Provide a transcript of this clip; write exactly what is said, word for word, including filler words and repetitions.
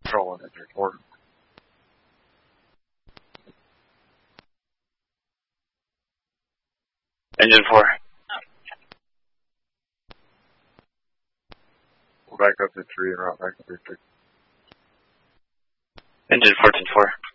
control on engine four. Engine four. We're back up to three and route back to three six. Engine fourteen four.